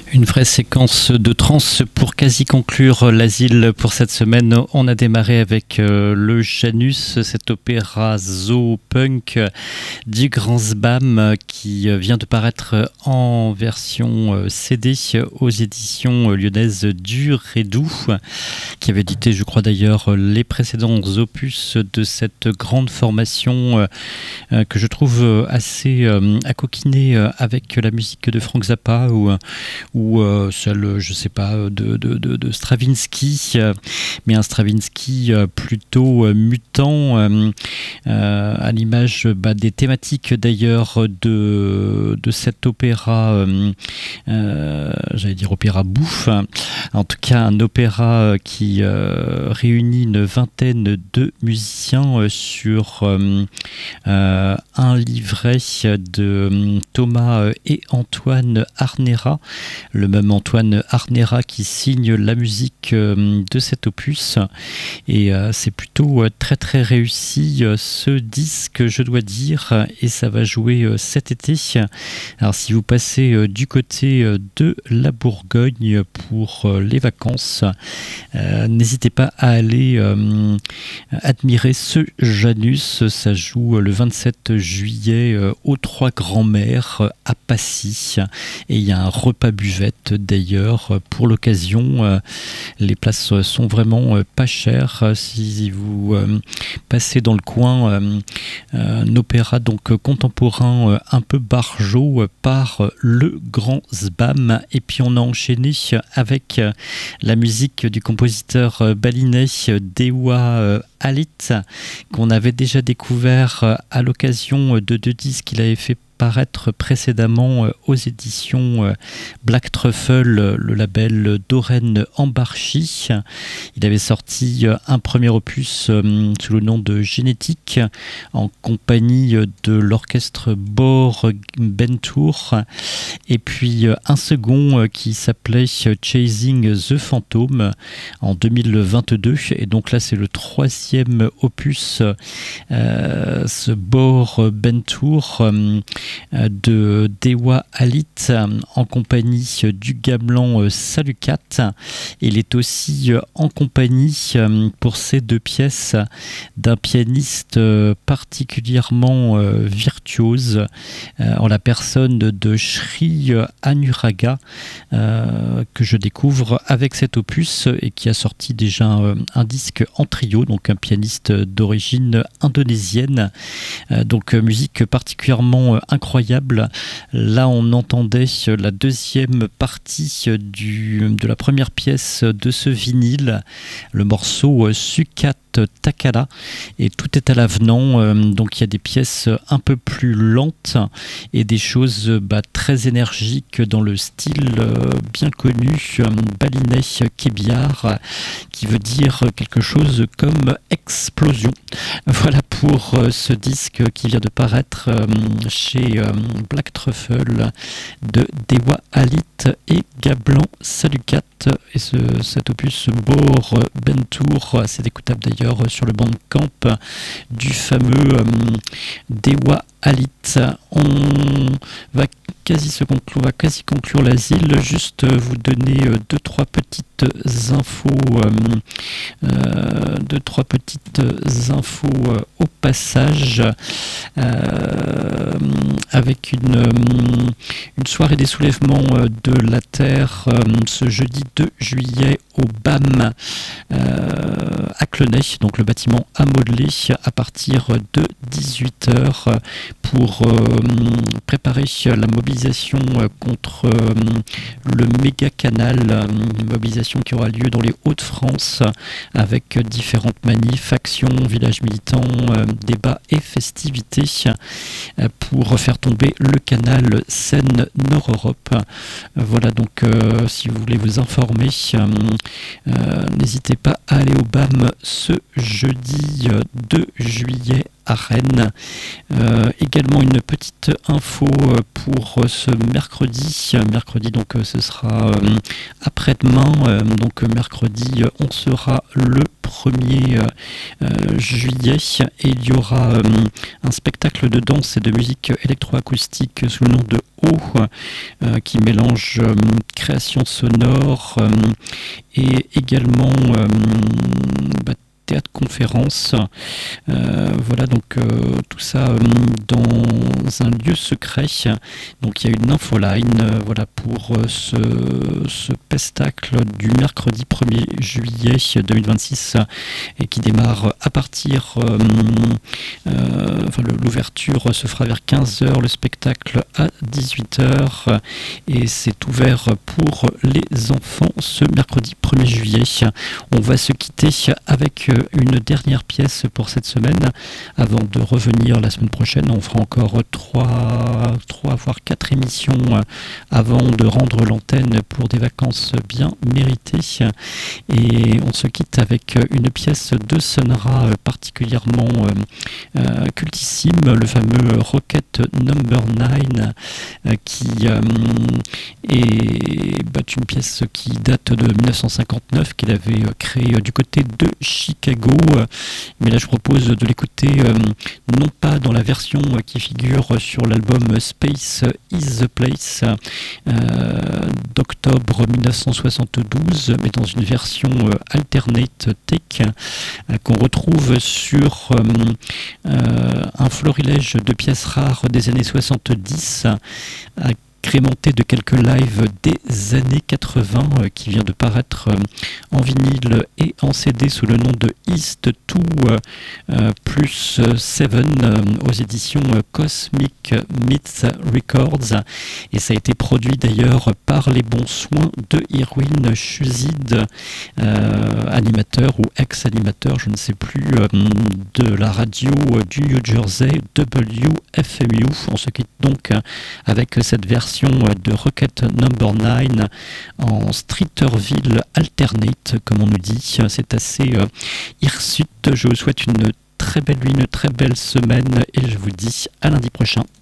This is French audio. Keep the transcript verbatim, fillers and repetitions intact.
Une vraie séquence de trance pour quasi conclure l'asile pour cette semaine. On a démarré avec euh, le Janus, cet opéra zoo-punk du Grand Sbam qui vient de paraître en version euh, C D aux éditions lyonnaises du Rédou, qui avait édité, je crois d'ailleurs, les précédents opus de cette grande formation euh, que je trouve assez euh, accoquinée avec la musique de Frank Zappa ou ou euh, celle, je sais pas, de, de, de, de Stravinsky, euh, mais un Stravinsky euh, plutôt euh, mutant, euh, euh, à l'image bah, des thématiques d'ailleurs de, de cet opéra, euh, euh, j'allais dire opéra bouffe, en tout cas un opéra qui euh, réunit une vingtaine de musiciens euh, sur euh, euh, un livret de Thomas et Antoine Arnera, le même Antoine Arnera qui signe la musique de cet opus, et c'est plutôt très très réussi ce disque, je dois dire, et ça va jouer cet été. Alors si vous passez du côté de la Bourgogne pour les vacances, euh, n'hésitez pas à aller euh, admirer ce Janus. Ça joue le vingt-sept juillet euh, aux Trois Grands-Mères à Passy, et il y a un repas buvette d'ailleurs pour l'occasion. Euh, les places sont vraiment euh, pas chères. Si vous euh, passez dans le coin, euh, euh, un opéra donc contemporain euh, un peu barjot euh, par le Grand Sbam, et puis on a enchaîné avec euh, la musique du compositeur euh, balinais Dewa euh, Alit, qu'on avait déjà découvert euh, à l'occasion de deux disques qu'il avait fait paraître précédemment aux éditions Black Truffle, le label d'Oren Ambarchi. Il avait sorti un premier opus sous le nom de Génétique en compagnie de l'orchestre Bor Bentour, et puis un second qui s'appelait Chasing the Phantom en deux mille vingt-deux, et donc là c'est le troisième opus, euh, ce Bor Bentour euh, de Dewa Alit en compagnie du gamelan Salucat. Il est aussi en compagnie pour ces deux pièces d'un pianiste particulièrement virtuose en la personne de Sri Anuraga, que je découvre avec cet opus et qui a sorti déjà un disque en trio, donc un pianiste d'origine indonésienne. Donc musique particulièrement incroyable. Là, on entendait la deuxième partie du, de la première pièce de ce vinyle, le morceau Sukat Takala, et tout est à l'avenant. Donc il y a des pièces un peu plus lentes et des choses bah, très énergiques dans le style bien connu balinais kébiar, qui veut dire quelque chose comme explosion. Voilà pour ce disque qui vient de paraître chez Black Truffle de Dewa Alit et Gablan Salucat, et ce, cet opus Bor Bentour, c'est écoutable d'ailleurs sur le bandcamp du fameux euh, Dewa Alit. On va quasi se conclure, on va quasi conclure l'asile. Juste vous donner euh, deux trois petites infos, euh, euh, deux trois petites infos euh, au passage, euh, avec une euh, une soirée des soulèvements euh, de la terre euh, ce jeudi deux juillet au B A M euh, à Clenay, donc le bâtiment à modeler, à partir de dix-huit heures, pour euh, préparer la mobilisation contre euh, le méga canal, une mobilisation qui aura lieu dans les Hauts-de-France avec différentes manifs, actions, villages militants, euh, débats et festivités euh, pour faire tomber le canal Seine-Nord-Europe. Euh, voilà, donc euh, si vous voulez vous informer, euh, euh, n'hésitez pas à aller au B A M ce jeudi deux juillet à Rennes. Euh, également une petite info pour ce mercredi. Mercredi, donc ce sera euh, après-demain. Euh, donc mercredi, on sera le premier euh, juillet et il y aura euh, un spectacle de danse et de musique électroacoustique sous le nom de O euh, qui mélange euh, création sonore euh, et également euh, bah, théâtre conférence. Euh, voilà donc euh, tout ça euh, dans un lieu secret. Donc il y a une infoline euh, voilà pour euh, ce, ce pestacle du mercredi premier juillet deux mille vingt-six et qui démarre à partir euh, euh, enfin le, l'ouverture se fera vers quinze heures, le spectacle à dix-huit heures et c'est ouvert pour les enfants ce mercredi premier juillet. On va se quitter avec euh, une dernière pièce pour cette semaine avant de revenir la semaine prochaine. On fera encore trois, trois voire quatre émissions avant de rendre l'antenne pour des vacances bien méritées. Et on se quitte avec une pièce de Sun Ra particulièrement euh, cultissime, le fameux Rocket Number nine euh, qui euh, est bah, une pièce qui date de mille neuf cent cinquante-neuf, qu'il avait créé du côté de Chicago. Mais là je propose de l'écouter euh, non pas dans la version qui figure sur l'album Space is the Place euh, d'octobre mille neuf cent soixante-douze, mais dans une version euh, alternate tech euh, qu'on retrouve sur euh, euh, un florilège de pièces rares des années soixante-dix euh, agrémenté de quelques lives des années quatre-vingts euh, qui vient de paraître euh, en vinyle et en C D sous le nom de East deux euh, plus seven euh, aux éditions euh, Cosmic Myth Records et ça a été produit d'ailleurs par les bons soins de Irwin Shuzid, euh, animateur ou ex-animateur, je ne sais plus, euh, de la radio euh, du New Jersey W F M U. On se quitte donc euh, avec cette version de Rocket Number nine en Streeterville Alternate, comme on nous dit. C'est assez euh, hirsute. Je vous souhaite une très belle nuit, une très belle semaine et je vous dis à lundi prochain.